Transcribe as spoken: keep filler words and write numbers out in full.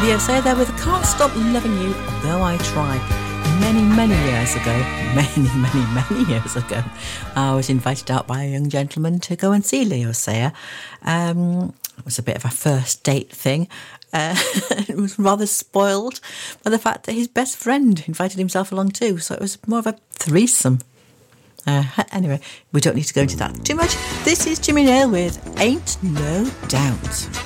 Leo Sayer there with Can't Stop Loving You, Though I Try. Many, many years ago, many, many, many years ago, I was invited out by a young gentleman to go and see Leo Sayer. Um, it was a bit of a first date thing. Uh, it was rather spoiled by the fact that his best friend invited himself along too, so it was more of a threesome. Uh, anyway, we don't need to go into that too much. This is Jimmy Nail with Ain't No Doubt.